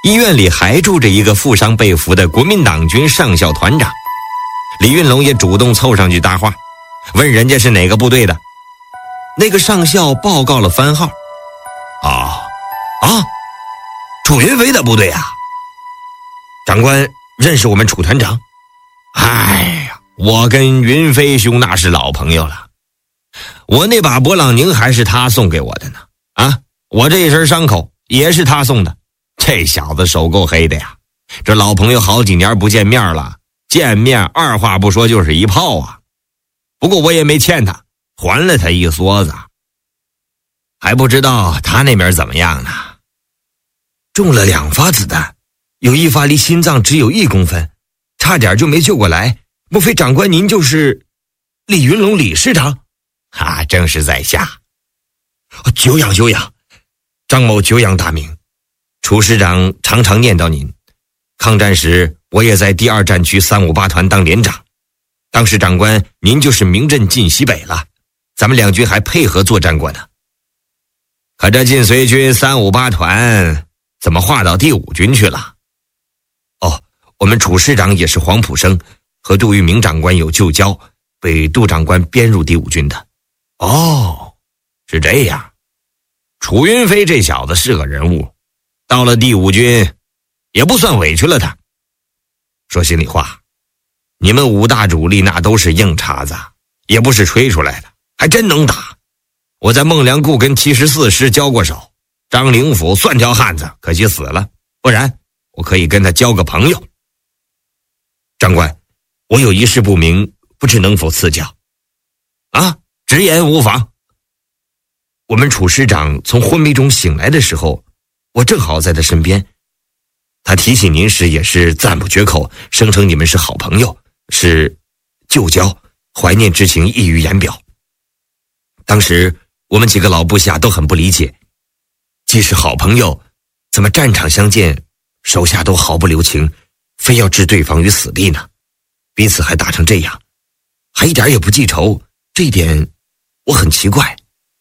医院里还住着一个负伤被俘的国民党军上校团长。李云龙也主动凑上去搭话，问人家是哪个部队的。那个上校报告了番号。楚云飞的部队啊。长官认识我们楚团长？哎呀，我跟云飞兄那是老朋友了，我那把勃朗宁还是他送给我的呢。我这一身伤口也是他送的。这小子手够黑的呀，这老朋友好几年不见面了，见面二话不说就是一炮啊。不过我也没欠他，还了他一梭子。还不知道他那边怎么样呢？中了2发子弹，有1发离心脏只有1公分，差点就没救过来。莫非长官您就是李云龙李师长？正是在下。久仰久仰，张某久仰大名。楚师长常常念叨您。抗战时我也在第2战区358团当连长，当时长官您就是名震晋西北了，咱们两军还配合作战过呢。可这晋绥军358团怎么划到第5军去了？我们楚师长也是黄埔生，和杜聿明长官有旧交，被杜长官编入第5军的。是这样。楚云飞这小子是个人物，到了第5军也不算委屈了他。说心里话，你们5大主力那都是硬茬子，也不是吹出来的，还真能打。我在孟良崮跟74师交过手，张灵甫算条汉子，可惜死了，不然我可以跟他交个朋友。长官，我有一事不明，不知能否赐教？直言无妨。我们楚师长从昏迷中醒来的时候，我正好在他身边，他提起您时也是赞不绝口，声称你们是好朋友，是旧交，怀念之情溢于言表。当时我们几个老部下都很不理解，既是好朋友，怎么战场相见手下都毫不留情，非要置对方于死地呢？彼此还打成这样，还一点也不记仇，这一点我很奇怪。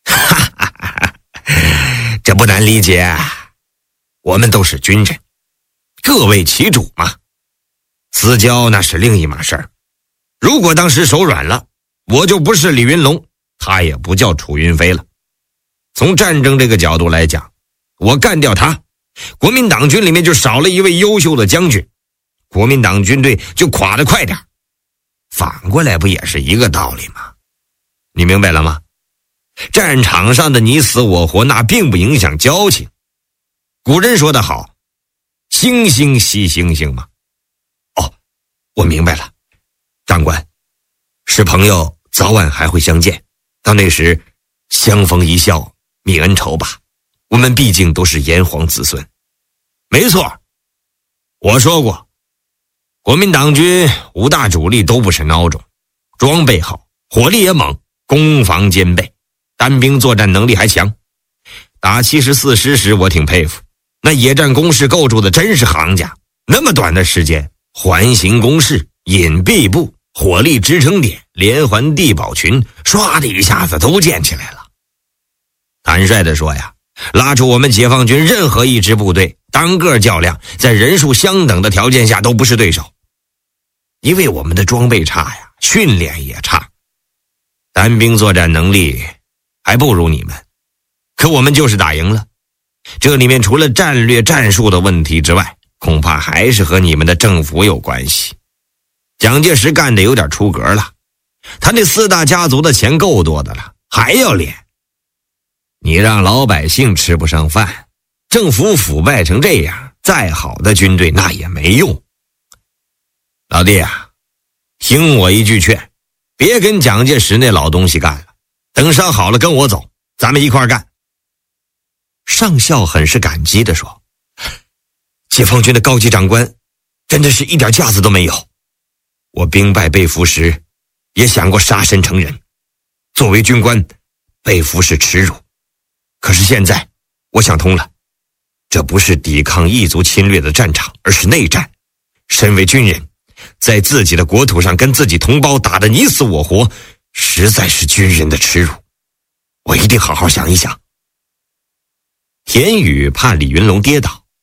这不难理解，我们都是军人，各为其主嘛。私交那是另一码事儿。如果当时手软了，我就不是李云龙，他也不叫楚云飞了。从战争这个角度来讲，我干掉他，国民党军里面就少了一位优秀的将军，国民党军队就垮得快点。反过来不也是一个道理吗？你明白了吗？战场上的你死我活，那并不影响交情。古人说得好，惺惺惜惺惺嘛。我明白了。长官，是朋友早晚还会相见，到那时相逢一笑泯恩仇吧。我们毕竟都是炎黄子孙。没错，我说过，国民党军5大主力都不是孬种，装备好，火力也猛，攻防兼备，单兵作战能力还强。打74师时我挺佩服，那野战工事构筑的真是行家，那么短的时间，环形工事、隐蔽部、火力支撑点、连环地堡群，唰的一下子都建起来了。坦率地说呀，拉出我们解放军任何一支部队单个较量，在人数相等的条件下都不是对手。因为我们的装备差呀，训练也差，单兵作战能力还不如你们，可我们就是打赢了。这里面除了战略战术的问题之外，恐怕还是和你们的政府有关系。蒋介石干的有点出格了，他那4大家族的钱够多的了，还要敛。你让老百姓吃不上饭，政府腐败成这样，再好的军队那也没用。老弟啊，听我一句劝，别跟蒋介石那老东西干了，等伤好了跟我走，咱们一块干。上校很是感激地说，解放军的高级长官真的是一点架子都没有。我兵败被俘时也想过杀身成仁，作为军官被俘是耻辱，可是现在我想通了，这不是抵抗异族侵略的战场，而是内战。身为军人，在自己的国土上跟自己同胞打得你死我活，实在是军人的耻辱。我一定好好想一想。田宇怕李云龙跌倒，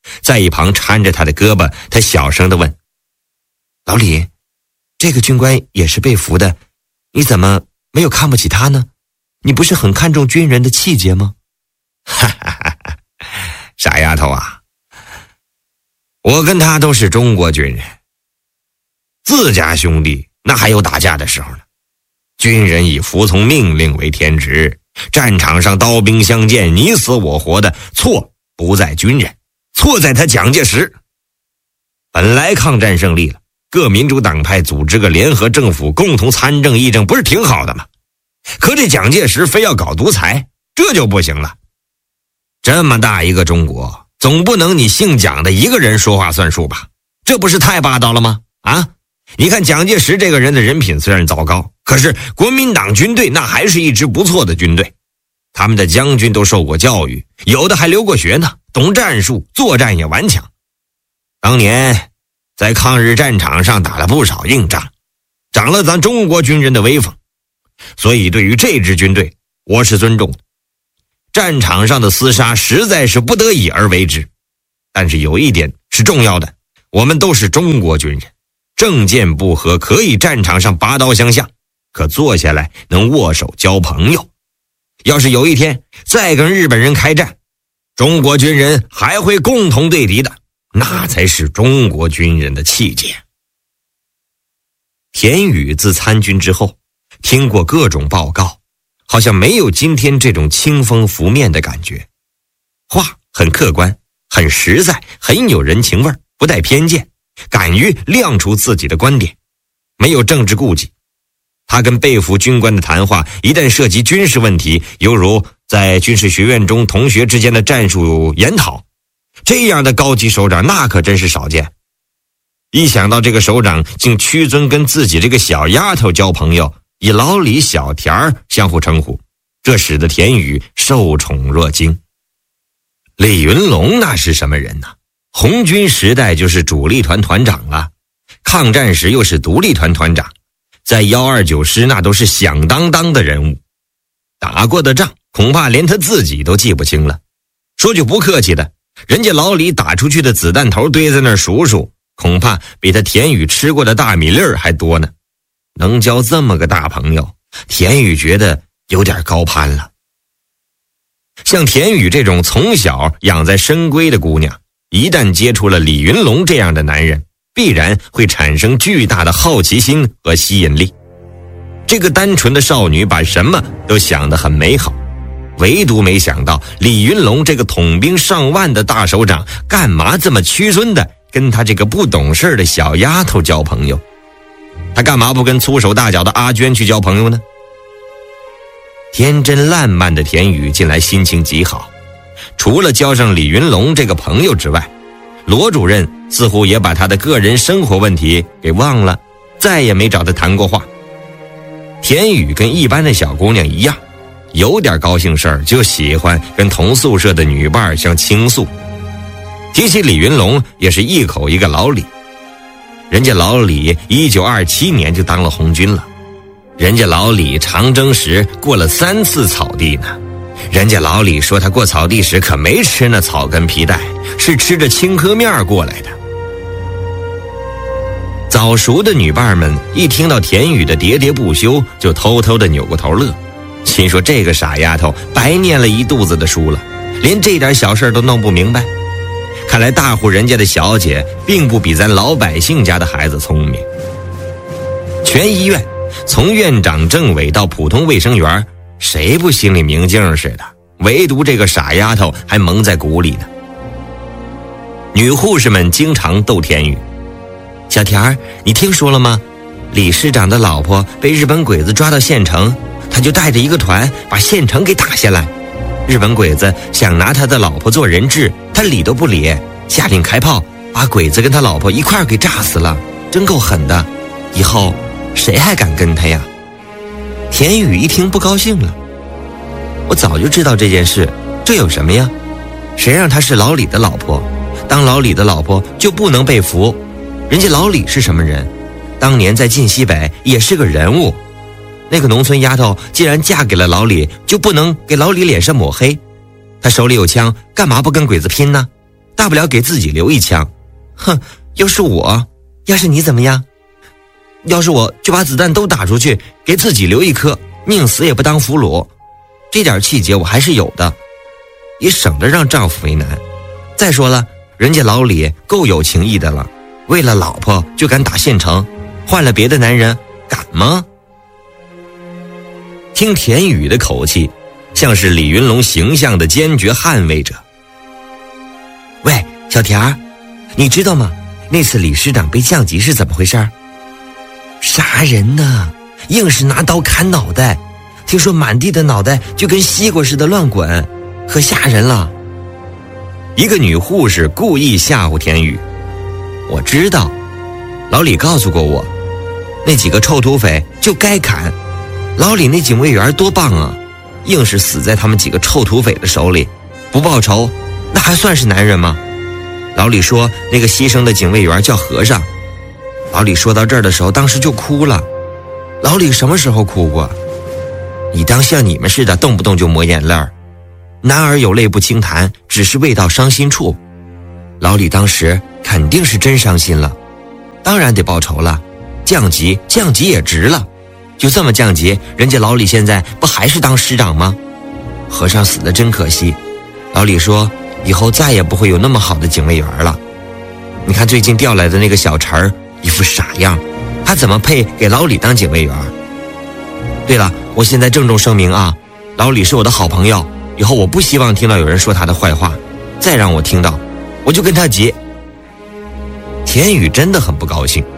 在一旁搀着他的胳膊，他小声地问：老李，这个军官也是被俘的，你怎么没有看不起他呢？你不是很看重军人的气节吗？哈哈哈哈，傻丫头啊，我跟他都是中国军人，自家兄弟那还有打架的时候呢。军人以服从命令为天职，战场上刀兵相见，你死我活的，错不在军人，错在他蒋介石。本来抗战胜利了，各民主党派组织个联合政府，共同参政议政，不是挺好的吗？可这蒋介石非要搞独裁，这就不行了。这么大一个中国，总不能你姓蒋的一个人说话算数吧？这不是太霸道了吗？啊，你看蒋介石这个人的人品虽然糟糕，可是国民党军队那还是一支不错的军队，他们的将军都受过教育，有的还留过学呢，懂战术，作战也顽强。当年在抗日战场上打了不少硬仗，长了咱中国军人的威风，所以对于这支军队我是尊重的。战场上的厮杀实在是不得已而为之，但是有一点是重要的，我们都是中国军人，政见不合可以战场上拔刀相向，可坐下来能握手交朋友。要是有一天再跟日本人开战，中国军人还会共同对敌的，那才是中国军人的气节。田宇自参军之后，听过各种报告，好像没有今天这种清风拂面的感觉。话很客观，很实在，很有人情味，不带偏见，敢于亮出自己的观点，没有政治顾忌。他跟被俘军官的谈话一旦涉及军事问题，犹如在军事学院中同学之间的战术研讨，这样的高级首长那可真是少见。一想到这个首长竟屈尊跟自己这个小丫头交朋友，以老李小田儿相互称呼，这使得田宇受宠若惊。李云龙那是什么人呢？红军时代就是主力团团长了，抗战时又是独立团团长，在129师那都是响当当的人物，打过的仗恐怕连他自己都记不清了。说句不客气的，人家老李打出去的子弹头堆在那儿数数，恐怕比他田宇吃过的大米粒儿还多呢。能交这么个大朋友，田宇觉得有点高攀了。像田宇这种从小养在深闺的姑娘，一旦接触了李云龙这样的男人，必然会产生巨大的好奇心和吸引力。这个单纯的少女把什么都想得很美好，唯独没想到李云龙这个统兵上万的大首长，干嘛这么屈尊的跟他这个不懂事的小丫头交朋友？他干嘛不跟粗手大脚的阿娟去交朋友呢？天真烂漫的田宇近来心情极好，除了交上李云龙这个朋友之外，罗主任似乎也把他的个人生活问题给忘了，再也没找他谈过话。田宇跟一般的小姑娘一样，有点高兴事儿就喜欢跟同宿舍的女伴相倾诉。提起李云龙，也是一口一个老李。人家老李1927年就当了红军了，人家老李长征时过了3次草地呢。人家老李说他过草地时可没吃那草根皮带，是吃着青稞面过来的。早熟的女伴们一听到田宇的喋喋不休，就偷偷的扭过头乐，心说这个傻丫头白念了一肚子的书了，连这点小事都弄不明白。看来大户人家的小姐并不比咱老百姓家的孩子聪明。全医院从院长政委到普通卫生员，谁不心里明镜似的，唯独这个傻丫头还蒙在鼓里呢。女护士们经常逗田宇：小田儿，你听说了吗？李师长的老婆被日本鬼子抓到县城，他就带着一个团把县城给打下来。日本鬼子想拿他的老婆做人质，他理都不理，下令开炮，把鬼子跟他老婆一块儿给炸死了，真够狠的。以后谁还敢跟他呀？田宇一听不高兴了：我早就知道这件事，这有什么呀？谁让她是老李的老婆？当老李的老婆就不能被俘。人家老李是什么人？当年在晋西北也是个人物。那个农村丫头既然嫁给了老李，就不能给老李脸上抹黑。她手里有枪，干嘛不跟鬼子拼呢？ 大不了给自己留一枪。哼，要是你怎么样？要是我就把子弹都打出去，给自己留一颗，宁死也不当俘虏。这点气节我还是有的，也省得让丈夫为难。再说了，人家老李够有情义的了，为了老婆就敢打县城，换了别的男人敢吗？听田雨的口气，像是李云龙形象的坚决捍卫者。喂，小田儿，你知道吗？那次李师长被降级是怎么回事？杀人呢，硬是拿刀砍脑袋，听说满地的脑袋就跟西瓜似的乱滚，可吓人了。一个女护士故意吓唬田雨。我知道，老李告诉过我，那几个臭土匪就该砍。老李那警卫员多棒啊，硬是死在他们几个臭土匪的手里，不报仇那还算是男人吗？老李说那个牺牲的警卫员叫和尚。老李说到这儿的时候，当时就哭了。老李什么时候哭过？你当像你们似的动不动就抹眼泪儿？男儿有泪不轻弹，只是未到伤心处。老李当时肯定是真伤心了，当然得报仇了。降级也值了，就这么降级，人家老李现在不还是当师长吗？和尚死得真可惜。老李说以后再也不会有那么好的警卫员了。你看最近调来的那个小陈儿，一副傻样，他怎么配给老李当警卫员？对了，我现在郑重声明啊，老李是我的好朋友，以后我不希望听到有人说他的坏话，再让我听到我就跟他急。田雨真的很不高兴。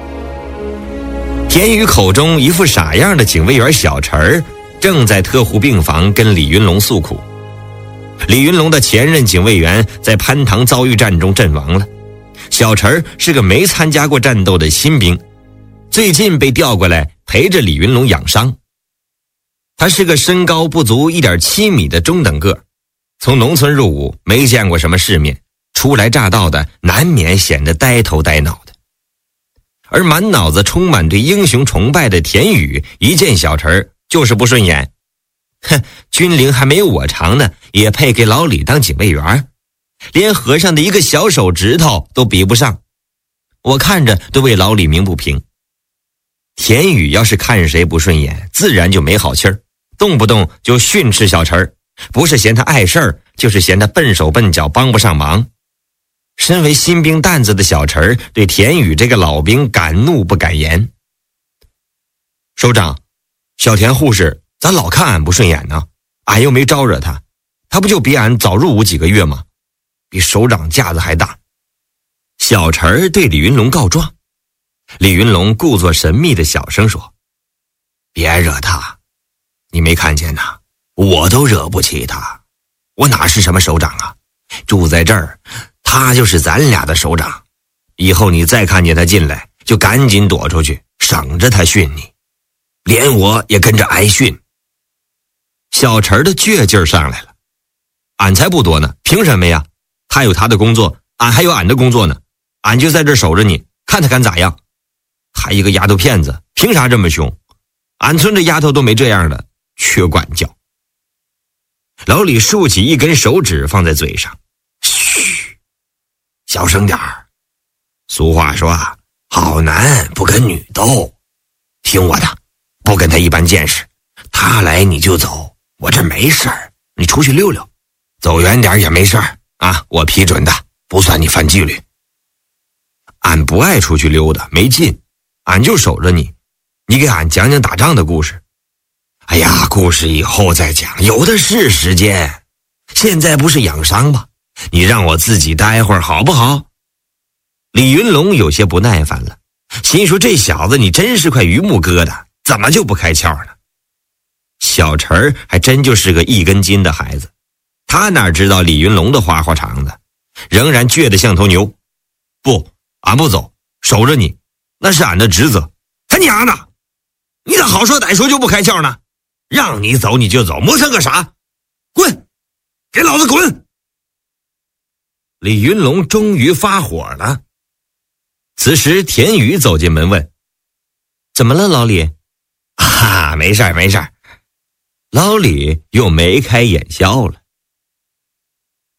田雨口中一副傻样的警卫员小陈儿，正在特护病房跟李云龙诉苦。李云龙的前任警卫员在蟠塘遭遇战中阵亡了，小陈儿是个没参加过战斗的新兵，最近被调过来陪着李云龙养伤。他是个身高不足 1.7 米的中等个，从农村入伍，没见过什么世面，初来乍到的难免显得呆头呆脑的。而满脑子充满对英雄崇拜的田雨，一见小陈儿就是不顺眼。哼，军龄还没我长呢，也配给老李当警卫员？连和尚的一个小手指头都比不上，我看着都为老李鸣不平。田雨要是看谁不顺眼，自然就没好气儿，动不动就训斥小陈儿，不是嫌他碍事儿，就是嫌他笨手笨脚帮不上忙。身为新兵蛋子的小陈儿对田雨这个老兵敢怒不敢言。首长，小田护士咋老看俺不顺眼呢？俺又没招惹他，他不就比俺早入伍几个月吗？比首长架子还大。小陈儿对李云龙告状。李云龙故作神秘的小声说：别惹他，你没看见呐，我都惹不起他，我哪是什么首长啊，住在这儿他就是咱俩的首长，以后你再看见他进来就赶紧躲出去，省着他训你，连我也跟着挨训。小陈的倔劲儿上来了，俺才不躲呢，凭什么呀？他有他的工作，俺还有俺的工作呢，俺就在这守着你，看他敢咋样。还一个丫头片子，凭啥这么凶？俺村这丫头都没这样的，缺管教。老李竖起一根手指放在嘴上，嘘，小声点儿。俗话说啊，好男不跟女斗，听我的，不跟他一般见识，他来你就走，我这没事儿，你出去溜溜，走远点也没事儿啊，我批准的，不算你犯纪律。俺不爱出去溜达，没劲，俺就守着你，你给俺讲讲打仗的故事。哎呀，故事以后再讲，有的是时间，现在不是养伤吗？你让我自己待会儿好不好？李云龙有些不耐烦了，心说这小子你真是块榆木疙瘩，怎么就不开窍呢？小陈儿还真就是个一根筋的孩子，他哪知道李云龙的花花肠子，仍然倔得像头牛。不，俺不走，守着你，那是俺的职责。他娘的，你咋好说歹说就不开窍呢？让你走你就走，磨蹭个啥？滚，给老子滚！李云龙终于发火了。此时田雨走进门问：怎么了老李？啊，没事儿没事儿。老李又眉开眼笑了。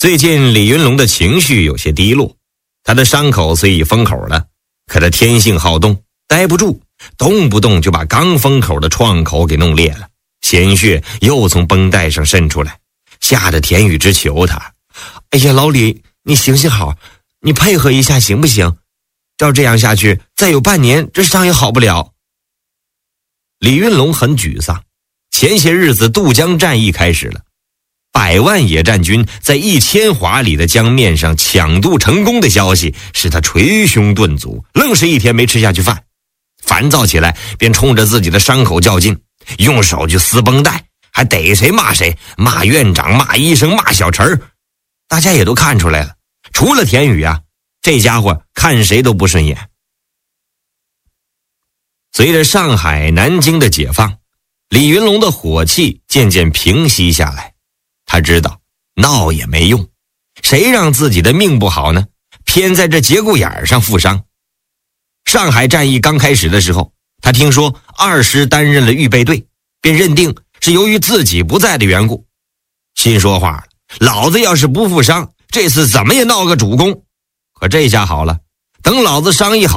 最近李云龙的情绪有些低落，他的伤口虽已封口了，可他天性好动，待不住，动不动就把刚封口的创口给弄裂了，鲜血又从绷带上渗出来，吓得田宇直求他：哎呀，老李，你行行好，你配合一下行不行？照这样下去，再有半年这伤也好不了。李云龙很沮丧，前些日子渡江战役开始了，100万野战军在1000华里的江面上抢渡成功的消息使他捶胸顿足，愣是一天没吃下去饭。烦躁起来，便冲着自己的伤口较劲，用手去撕绷带，还逮谁骂谁，骂院长，骂医生，骂小陈儿。大家也都看出来了，除了田宇啊，这家伙看谁都不顺眼。随着上海、南京的解放，李云龙的火气渐渐平息下来。他知道闹也没用，谁让自己的命不好呢？偏在这节骨眼上负伤。上海战役刚开始的时候，他听说2师担任了预备队，便认定是由于自己不在的缘故，心说话了，老子要是不负伤，这次怎么也闹个主攻。可这下好了，等老子伤一好